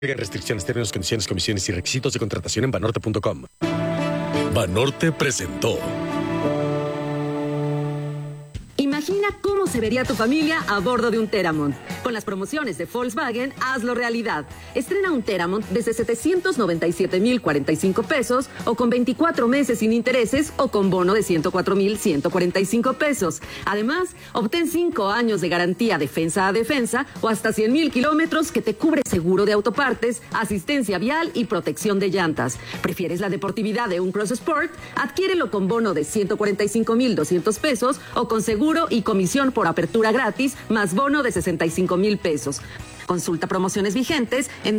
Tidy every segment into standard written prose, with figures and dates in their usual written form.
Restricciones, términos, condiciones, comisiones y requisitos de contratación en banorte.com. Banorte presentó. Imagina cómo se vería tu familia a bordo de un Teramont. Con las promociones de Volkswagen, hazlo realidad. Estrena un Teramont desde 797,045 pesos o con 24 meses sin intereses o con bono de 104,145 pesos. Además, obtén 5 años de garantía defensa a defensa o hasta 100,000 kilómetros que te cubre seguro de autopartes, asistencia vial y protección de llantas. ¿Prefieres la deportividad de un Cross Sport? Adquiérelo con bono de 145,200 pesos o con seguro y comisión por apertura gratis, más bono de 65,000 pesos. Consulta promociones vigentes en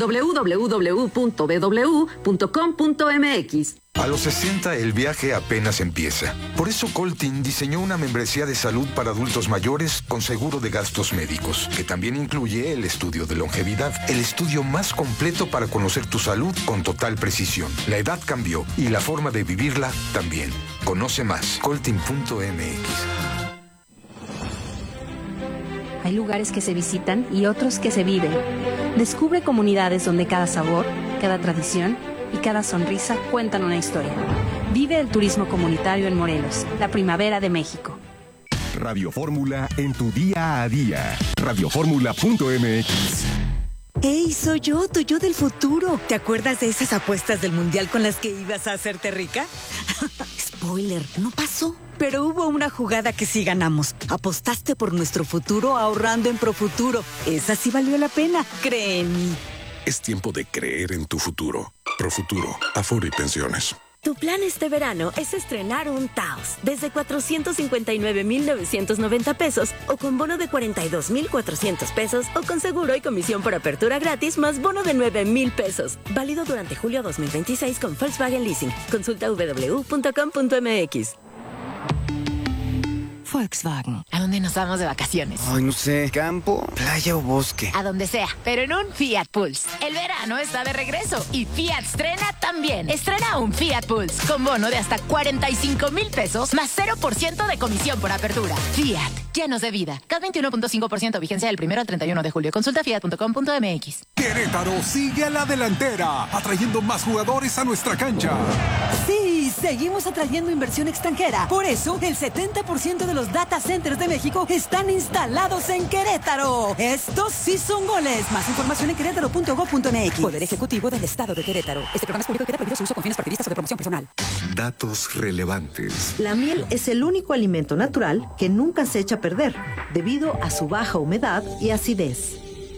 www.bw.com.mx. A los 60 el viaje apenas empieza. Por eso Coltin diseñó una membresía de salud para adultos mayores con seguro de gastos médicos, que también incluye el estudio de longevidad, el estudio más completo para conocer tu salud con total precisión. La edad cambió y la forma de vivirla también. Conoce más, coltin.mx. Hay lugares que se visitan y otros que se viven. Descubre comunidades donde cada sabor, cada tradición y cada sonrisa cuentan una historia. Vive el turismo comunitario en Morelos, la primavera de México. Radio Fórmula en tu día a día. Radioformula.mx. ¡Ey, soy yo, tu yo del futuro! ¿Te acuerdas de esas apuestas del mundial con las que ibas a hacerte rica? Spoiler, no pasó. Pero hubo una jugada que sí ganamos. Apostaste por nuestro futuro ahorrando en Profuturo. Esa sí valió la pena, cree en mí. Es tiempo de creer en tu futuro. Profuturo, Afore y Pensiones. Tu plan este verano es estrenar un Taos desde 459,990 pesos o con bono de 42,400 pesos o con seguro y comisión por apertura gratis más bono de 9,000 pesos. Válido durante julio 2026 con Volkswagen Leasing. Consulta www.com.mx. Volkswagen. ¿A dónde nos vamos de vacaciones? Ay, no sé. ¿Campo, playa o bosque? A donde sea, pero en un Fiat Pulse. El verano está de regreso y Fiat estrena también. Estrena un Fiat Pulse con bono de hasta 45,000 pesos más 0% de comisión por apertura. Fiat, llenos de vida. CAT 21.5%, vigencia del 1 al 31 de julio. Consulta fiat.com.mx. Querétaro sigue a la delantera, atrayendo más jugadores a nuestra cancha. Sí, seguimos atrayendo inversión extranjera. Por eso, el 70% de los data centers de México están instalados en Querétaro. Estos sí son goles. Más información en querétaro.gov.mx. Poder Ejecutivo del Estado de Querétaro. Este programa es público y queda prohibido su uso con fines partidistas o de promoción personal. Datos relevantes. La miel es el único alimento natural que nunca se echa a perder, debido a su baja humedad y acidez.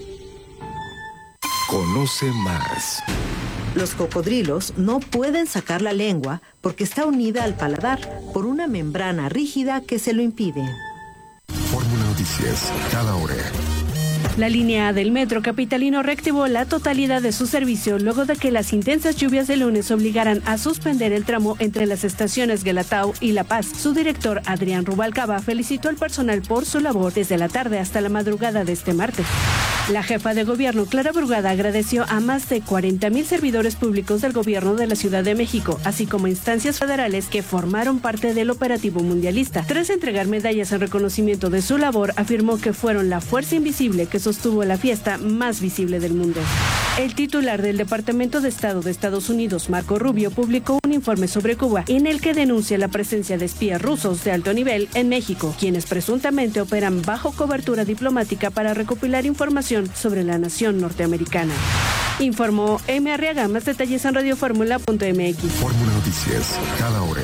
Conoce más. Los cocodrilos no pueden sacar la lengua porque está unida al paladar por una membrana rígida que se lo impide. Fórmula Noticias, cada hora. La línea A del metro capitalino reactivó la totalidad de su servicio luego de que las intensas lluvias de lunes obligaran a suspender el tramo entre las estaciones Guelatao y La Paz. Su director, Adrián Rubalcaba, felicitó al personal por su labor desde la tarde hasta la madrugada de este martes. La jefa de gobierno, Clara Brugada, agradeció a más de 40,000 servidores públicos del gobierno de la Ciudad de México, así como instancias federales que formaron parte del operativo mundialista. Tras entregar medallas en reconocimiento de su labor, afirmó que fueron la fuerza invisible que sostuvo la fiesta más visible del mundo. El titular del Departamento de Estado de Estados Unidos, Marco Rubio, publicó un informe sobre Cuba en el que denuncia la presencia de espías rusos de alto nivel en México, quienes presuntamente operan bajo cobertura diplomática para recopilar información sobre la nación norteamericana. Informó M. Arriaga. Más detalles en radioformula.mx. Fórmula Noticias, cada hora.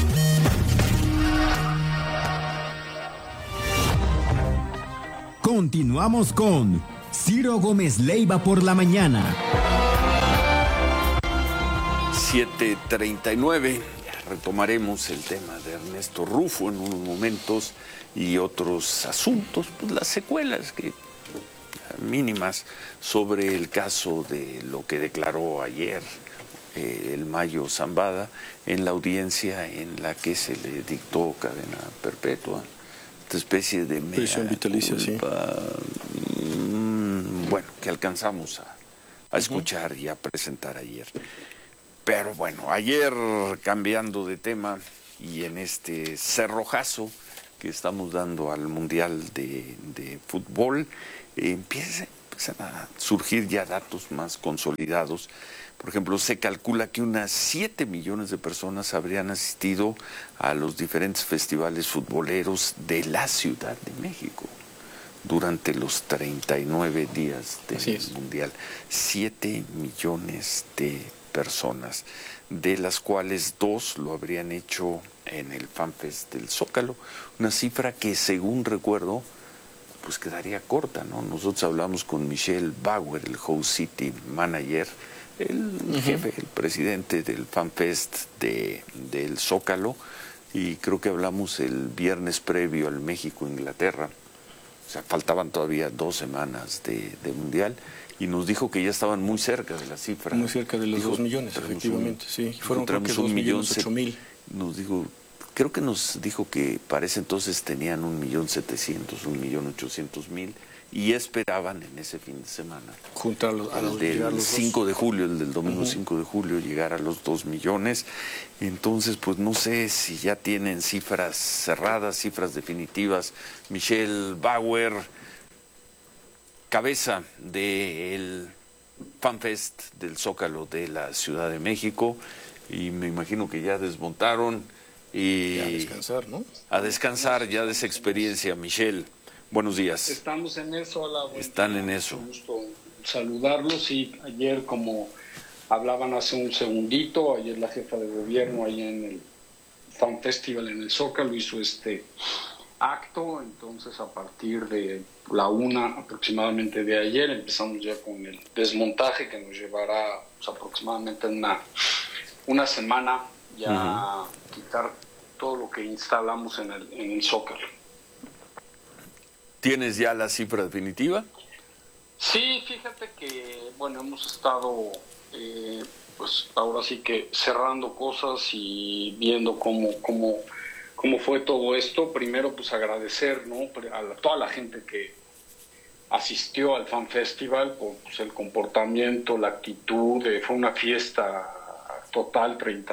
Continuamos con Ciro Gómez Leiva por la mañana. 7:39. Retomaremos el tema de Ernesto Rufo en unos momentos y otros asuntos, pues las secuelas que mínimas sobre el caso de lo que declaró ayer el Mayo Zambada en la audiencia en la que se le dictó cadena perpetua, esta especie de prisión vitalicia, sí. Bueno, que alcanzamos a escuchar y a presentar ayer. Pero bueno, ayer, cambiando de tema y en este cerrojazo que estamos dando al Mundial de Fútbol, empiezan a surgir ya datos más consolidados. Por ejemplo, se calcula que unas 7 millones de personas habrían asistido a los diferentes festivales futboleros de la Ciudad de México durante los 39 días del Mundial. 7 millones de personas, de las cuales 2 lo habrían hecho en el FanFest del Zócalo, una cifra que, según recuerdo, pues quedaría corta, ¿no? Nosotros hablamos con Michel Bauer, el Host City Manager, el jefe, el presidente del FanFest del Zócalo, y creo que hablamos el viernes previo al México-Inglaterra. O sea, faltaban todavía 2 semanas de Mundial, y nos dijo que ya estaban muy cerca de la cifra. Muy cerca de los 2 millones, efectivamente, sí. Fueron creo que 2.008.000. Nos dijo, creo que nos dijo que para ese entonces tenían 1.700.000, 1.800.000, y esperaban en ese fin de semana, junto a los del 5 de julio, el del domingo 5 de julio, llegar a los 2 millones. Entonces, pues no sé si ya tienen cifras cerradas, cifras definitivas. Michel Bauer, cabeza del FanFest del Zócalo de la Ciudad de México, y me imagino que ya desmontaron y a descansar, ¿no? A descansar ya de esa experiencia. Michel, buenos días. Estamos en eso. Hola, están en eso. Un gusto saludarlos. Y ayer, como hablaban hace un segundito, ayer la jefa de gobierno allá en el Fan Festival en el Zócalo hizo este acto. Entonces, a partir de la 1 aproximadamente de ayer, empezamos ya con el desmontaje, que nos llevará pues, aproximadamente una semana ya quitar todo lo que instalamos en el Zócalo. ¿Tienes ya la cifra definitiva? Sí, fíjate que, bueno, hemos estado, pues ahora sí que cerrando cosas y viendo cómo fue todo esto. Primero, pues agradecer, ¿no?, a toda la gente que asistió al Fan Festival por pues, el comportamiento, la actitud. Fue una fiesta total,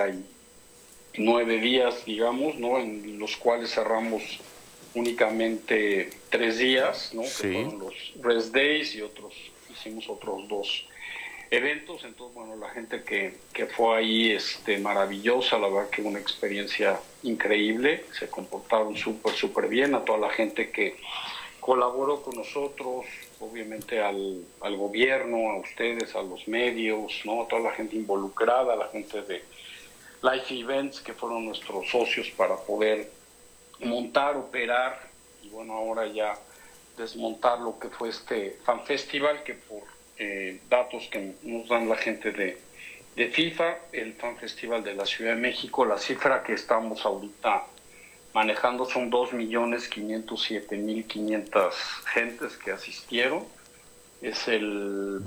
39 días, digamos, ¿no?, en los cuales cerramos únicamente 3 días, ¿no?, que fueron los Rest Days, y hicimos otros 2 eventos. Entonces, bueno, la gente que fue ahí, maravillosa, la verdad que una experiencia increíble, se comportaron súper bien. A toda la gente que colaboró con nosotros, obviamente al gobierno, a ustedes, a los medios, ¿no?, a toda la gente involucrada, a la gente de Life Events, que fueron nuestros socios para poder montar, operar y bueno, ahora ya desmontar lo que fue este Fan Festival, que por datos que nos dan la gente de FIFA, el Fan Festival de la Ciudad de México, la cifra que estamos ahorita manejando son 2.507.500 gentes que asistieron. Es el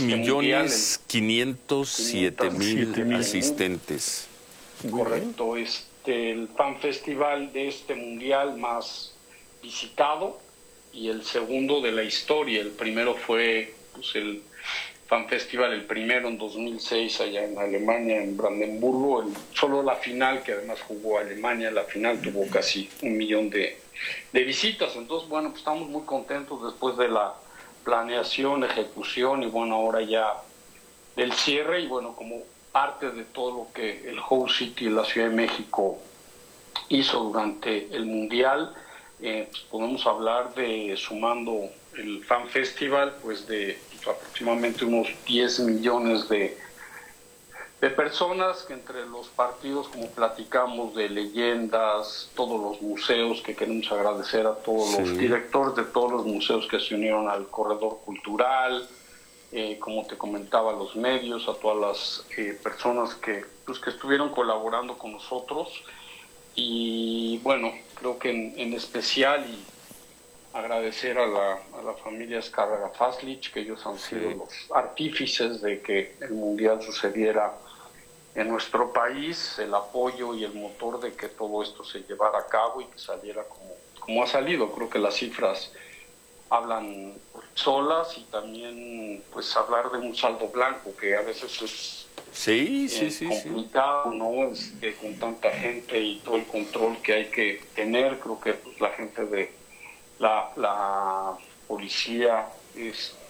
2.507.000 asistentes. Correcto, el Fan Festival de este mundial más visitado y el segundo de la historia. El primero fue pues, el Fan Festival, el primero en 2006 allá en Alemania, en Brandenburgo. Solo la final, que además jugó Alemania, la final tuvo casi 1 millón de visitas. Entonces, bueno, pues estamos muy contentos después de la planeación, ejecución y bueno, ahora ya del cierre. Y bueno, como parte de todo lo que el Host City y la Ciudad de México hizo durante el Mundial, pues podemos hablar de, sumando el Fan Festival, pues de aproximadamente unos 10 millones de personas, que entre los partidos, como platicamos, de leyendas, todos los museos, que queremos agradecer a todos los directores de todos los museos que se unieron al corredor cultural, como te comentaba, los medios, a todas las personas que estuvieron colaborando con nosotros. Y bueno, creo que en especial, y agradecer a la familia Escárraga Faslich, que ellos han sido los artífices de que el Mundial sucediera en nuestro país, el apoyo y el motor de que todo esto se llevara a cabo y que saliera como ha salido. Creo que las cifras hablan solas, y también pues hablar de un saldo blanco, que a veces es complicado, ¿no? Con tanta gente y todo el control que hay que tener. Creo que pues, la gente de la policía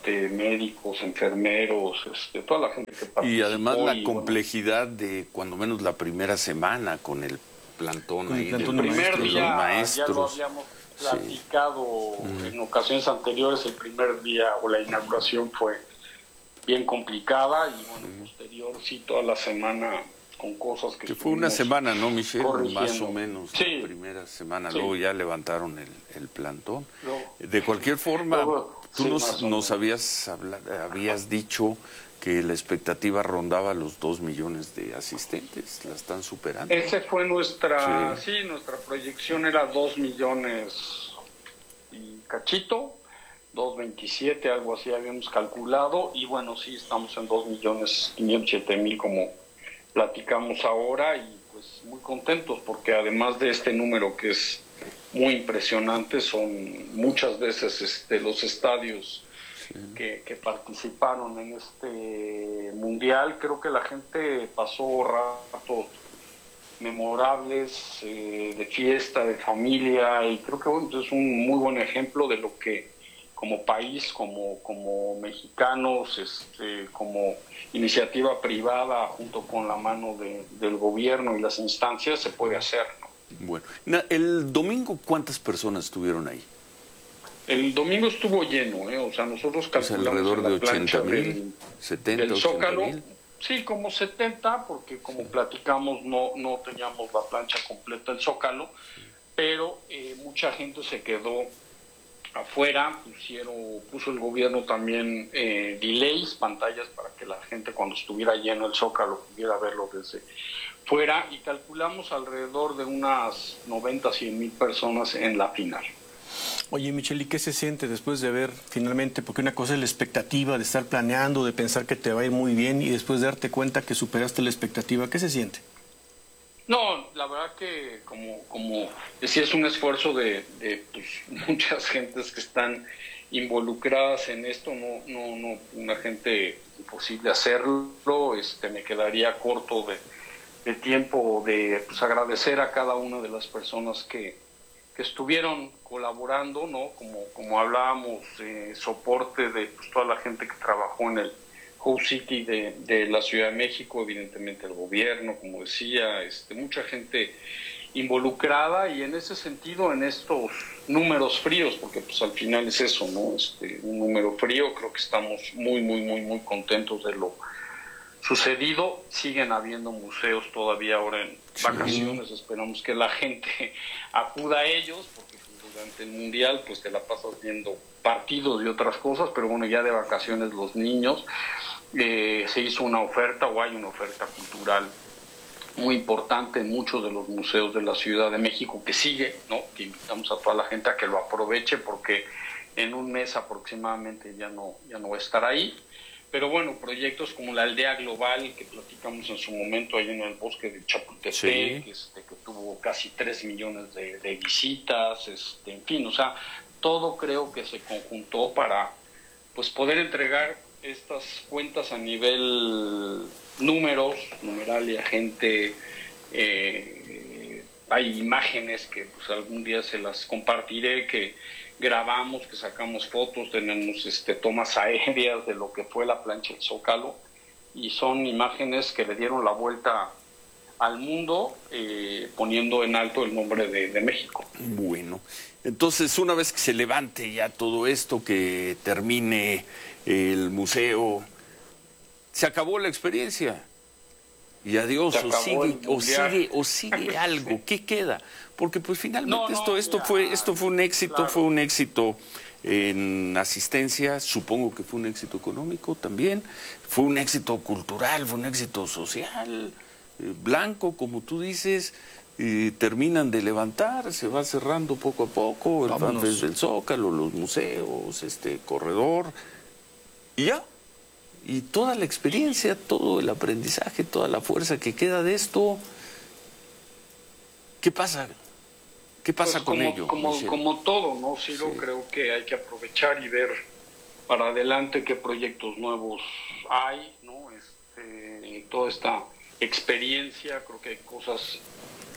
médicos, enfermeros, toda la gente que participó. Y además la complejidad de cuando menos la primera semana con el plantón ahí. El primer día ya lo habíamos platicado en ocasiones anteriores. El primer día o la inauguración fue bien complicada y bueno, posterior sí toda la semana con cosas que fue una semana, ¿no, Michelle? Más o menos, sí. La primera semana, luego ya levantaron el plantón. De cualquier forma, tú nos habías dicho que la expectativa rondaba los 2 millones de asistentes, ¿la están superando? Esa fue nuestra proyección era 2 millones y cachito, 2.27, algo así habíamos calculado, y bueno, sí, estamos en 2.507.000 como platicamos ahora, y pues muy contentos porque además de este número que es muy impresionante, son muchas veces los estadios que participaron en este mundial. Creo que la gente pasó ratos memorables, de fiesta, de familia, y creo que bueno, es un muy buen ejemplo de lo que como país, como mexicanos, como iniciativa privada, junto con la mano del gobierno y las instancias, se puede hacer, ¿no? Bueno, el domingo, ¿cuántas personas estuvieron ahí? El domingo estuvo lleno, o sea, nosotros calculamos alrededor de 80,000, 70, del Zócalo. 80,000. Sí, como 70, porque como platicamos no teníamos la plancha completa del Zócalo, pero mucha gente se quedó afuera. Puso el gobierno también delays, pantallas para que la gente cuando estuviera lleno el Zócalo pudiera verlo desde fuera, y calculamos alrededor de unas 90-100,000 personas en la final. Oye, Michelle, ¿y qué se siente después de ver finalmente? Porque una cosa es la expectativa de estar planeando, de pensar que te va a ir muy bien y después de darte cuenta que superaste la expectativa. ¿Qué se siente? No, la verdad que como decía, es un esfuerzo de pues, muchas gentes que están involucradas en esto. No una gente imposible hacerlo. Me quedaría corto de tiempo de pues, agradecer a cada una de las personas que estuvieron colaborando, ¿no? Como hablábamos, soporte de pues, toda la gente que trabajó en el Host City de la Ciudad de México, evidentemente el gobierno, como decía, mucha gente involucrada, y en ese sentido, en estos números fríos, porque pues al final es eso, ¿no? Un número frío, creo que estamos muy, muy, muy, muy contentos de lo sucedido. Siguen habiendo museos todavía ahora en vacaciones, esperamos que la gente acuda a ellos, porque durante el Mundial pues te la pasas viendo partidos y otras cosas, pero bueno, ya de vacaciones los niños, se hizo una oferta, o hay una oferta cultural muy importante en muchos de los museos de la Ciudad de México que sigue, ¿no? Que invitamos a toda la gente a que lo aproveche, porque en un mes aproximadamente ya no va a estar ahí. Pero bueno, proyectos como la aldea global que platicamos en su momento ahí en el bosque de Chapultepec, que tuvo casi 3 millones de visitas, en fin, o sea, todo creo que se conjuntó para pues poder entregar estas cuentas a nivel numeralia, gente, hay imágenes que pues algún día se las compartiré, que grabamos, que sacamos fotos, tenemos tomas aéreas de lo que fue la plancha del Zócalo, y son imágenes que le dieron la vuelta al mundo, poniendo en alto el nombre de México. Bueno, entonces una vez que se levante ya todo esto, que termine el museo, se acabó la experiencia y adiós, o sigue algo. ¿Qué queda? Porque pues finalmente esto fue un éxito, claro. Fue un éxito en asistencia, supongo que fue un éxito económico también, fue un éxito cultural, fue un éxito social, blanco, como tú dices. Terminan de levantar, se va cerrando poco a poco el FanFest del Zócalo, los museos, corredor, y ya. Y toda la experiencia, todo el aprendizaje, toda la fuerza que queda de esto, ¿qué pasa? ¿Qué pasa con ello? Como todo, ¿no, Ciro? Sí. Creo que hay que aprovechar y ver para adelante qué proyectos nuevos hay, ¿no? Toda esta experiencia, creo que hay cosas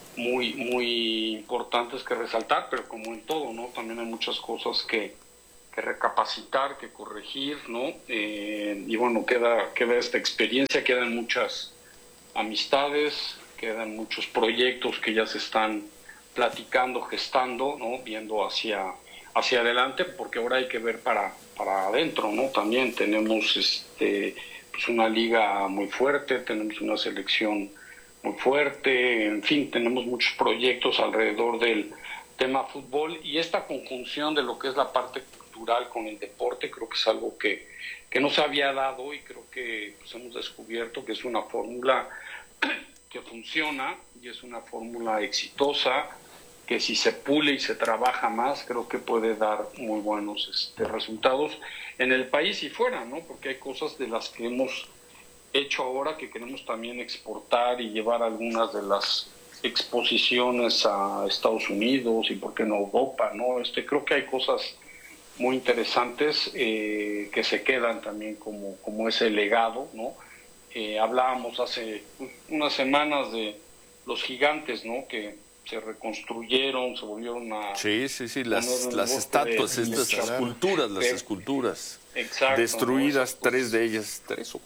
muy, muy importantes que resaltar, pero como en todo, ¿no? También hay muchas cosas que recapacitar, que corregir, ¿no? Y bueno, queda esta experiencia, quedan muchas amistades, quedan muchos proyectos que ya se están platicando, gestando, ¿no? Viendo hacia adelante, porque ahora hay que ver para adentro, ¿no? También tenemos pues una liga muy fuerte, tenemos una selección muy fuerte, en fin, tenemos muchos proyectos alrededor del tema fútbol, y esta conjunción de lo que es la parte cultural con el deporte creo que es algo que no se había dado, y creo que pues hemos descubierto que es una fórmula que funciona y es una fórmula exitosa, que si se pule y se trabaja más, creo que puede dar muy buenos resultados en el país y fuera, ¿no? Porque hay cosas de las que hemos hecho ahora que queremos también exportar y llevar algunas de las exposiciones a Estados Unidos y por qué no Europa, ¿no? Creo que hay cosas muy interesantes que se quedan también como ese legado, ¿no? Hablábamos hace unas semanas de los gigantes, ¿no? Que se reconstruyeron, se volvieron a... Sí, las estatuas, las esculturas. Exacto, destruidas, ¿no? tres de ellas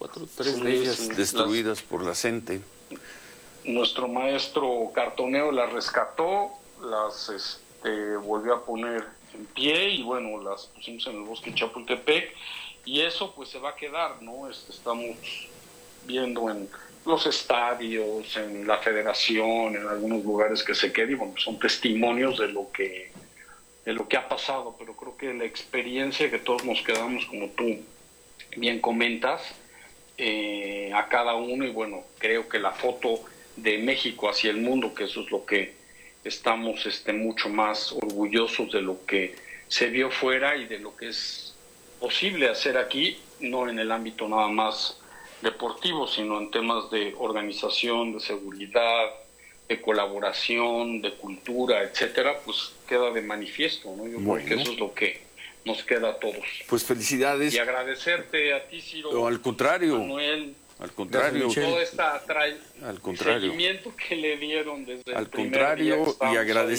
destruidas por la gente. Nuestro maestro cartoneo las rescató, las volvió a poner en pie y bueno, las pusimos en el bosque de Chapultepec, y eso pues se va a quedar, ¿no? Estamos viendo en los estadios, en la federación, en algunos lugares que se quede, y bueno, son testimonios de lo que ha pasado, pero creo que la experiencia que todos nos quedamos, como tú bien comentas, a cada uno, y bueno, creo que la foto de México hacia el mundo, que eso es lo que estamos mucho más orgullosos de lo que se vio fuera y de lo que es posible hacer aquí, no en el ámbito nada más deportivo, sino en temas de organización, de seguridad, de colaboración, de cultura, etcétera, pues queda de manifiesto, ¿no? Yo creo que eso es lo que nos queda a todos. Pues felicidades. Y agradecerte a ti, Ciro. No, al contrario. Manuel. Al contrario. Todo este seguimiento que le dieron desde el primer día que y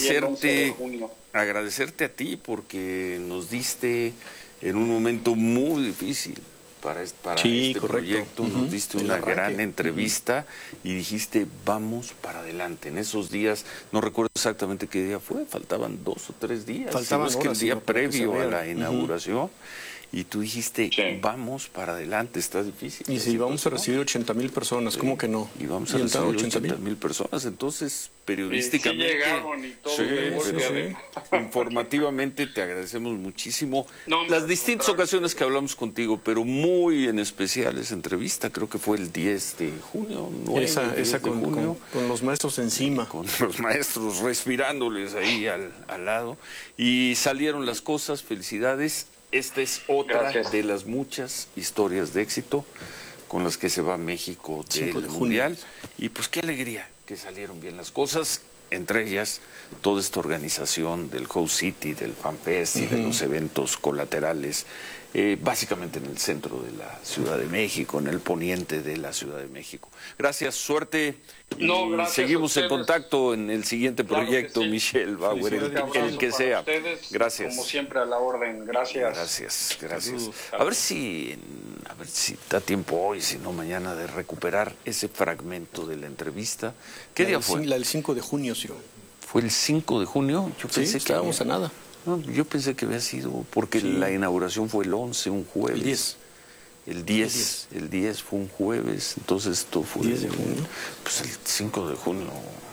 agradecerte a ti, porque nos diste en un momento muy difícil para este proyecto, nos diste una gran entrevista y dijiste, vamos para adelante. En esos días, no recuerdo exactamente qué día fue, faltaban 2 o 3 días. Faltaban que el día previo a la inauguración. Y tú dijiste, vamos para adelante, está difícil. Y si vamos a recibir 80,000 personas, ¿cómo que no? Y vamos a recibir 80,000 personas, entonces periodísticamente, llegaron y todo, informativamente te agradecemos muchísimo las distintas ocasiones que hablamos contigo, pero muy en especial esa entrevista, creo que fue el 10 de junio, esa con los maestros encima. Con los maestros respirándoles ahí al lado, y salieron las cosas, felicidades. Esta es otra de las muchas historias de éxito con las que se va México del Mundial. Y pues qué alegría que salieron bien las cosas, entre ellas toda esta organización del Host City, del FanFest y de los eventos colaterales, básicamente en el centro de la Ciudad de México, en el poniente de la Ciudad de México. Gracias, suerte. Y seguimos en contacto en el siguiente proyecto, Michelle Bauer, el que sea. Gracias. Como siempre, a la orden. Gracias. A ver si da tiempo hoy, si no mañana, de recuperar ese fragmento de la entrevista. ¿Qué día fue? La del 5 de junio, Ciro. ¿Fue el 5 de junio? Yo pensé que estábamos a nada. No, yo pensé que había sido, porque la inauguración fue el 11, un jueves. El 10 fue un jueves, entonces esto fue... ¿10 de junio? Pues el 5 de junio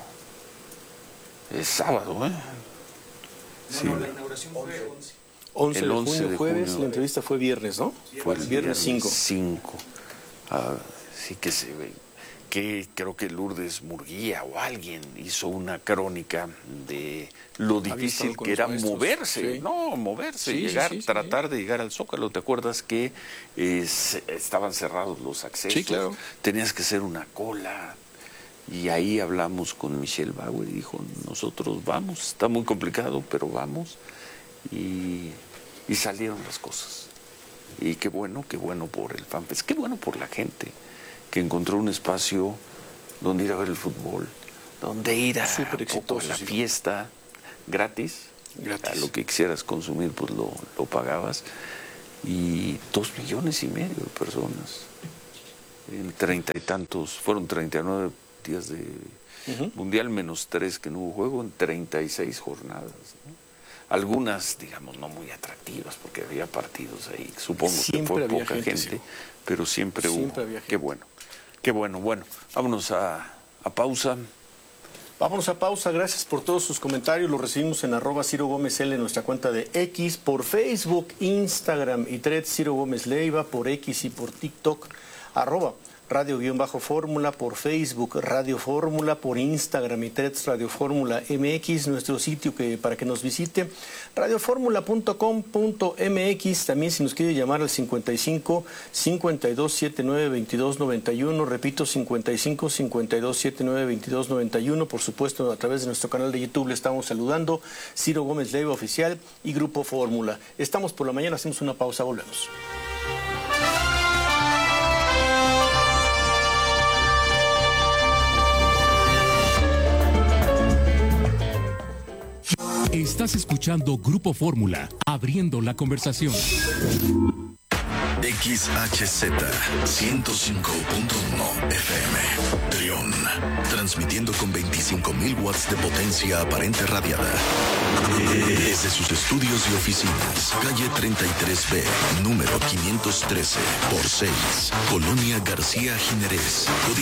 es sábado, ¿eh? No, la inauguración fue 11 de junio, jueves, la entrevista fue viernes, ¿no? Fue el viernes 5. Sí que se ve. Que creo que Lourdes Murguía o alguien hizo una crónica de lo difícil que era moverse, tratar de llegar al Zócalo. ¿Te acuerdas que estaban cerrados los accesos? Sí, claro. Tenías que hacer una cola. Y ahí hablamos con Michelle Bauer y dijo, nosotros vamos, está muy complicado, pero vamos. Y salieron las cosas. Y qué bueno por el FanFest, qué bueno por la gente que encontró un espacio donde ir a ver el fútbol, donde ir a la fiesta gratis. a lo que quisieras consumir, pues lo pagabas. Y 2,5 millones de personas en 30 y tantos, fueron 39 días de mundial, menos 3 que no hubo juego, en 36 jornadas, ¿no? Algunas, digamos, no muy atractivas, porque había partidos ahí, supongo siempre que fue poca gente, sí. Pero siempre hubo. Qué bueno. Bueno, vámonos a pausa. Vámonos a pausa, gracias por todos sus comentarios, los recibimos en @CiroGómezL en nuestra cuenta de X, por Facebook, Instagram y Threads, Ciro Gómez Leiva, por X y por TikTok, @Radio_Fórmula, por Facebook, Radio Fórmula, por Instagram y Threads, Radio Fórmula MX, nuestro sitio para que nos visite, radioformula.com.mx, también si nos quiere llamar al 55 52 79 22 91, repito, 55 52 79 22 91, por supuesto a través de nuestro canal de YouTube le estamos saludando, Ciro Gómez Leiva Oficial y Grupo Fórmula. Estamos por la mañana, hacemos una pausa, volvemos. Estás escuchando Grupo Fórmula, abriendo la conversación. XHZ 105.1 FM, Trión, transmitiendo con 25.000 watts de potencia aparente radiada. Desde sus estudios y oficinas, calle 33B, número 513, por 6, Colonia García Jiménez, código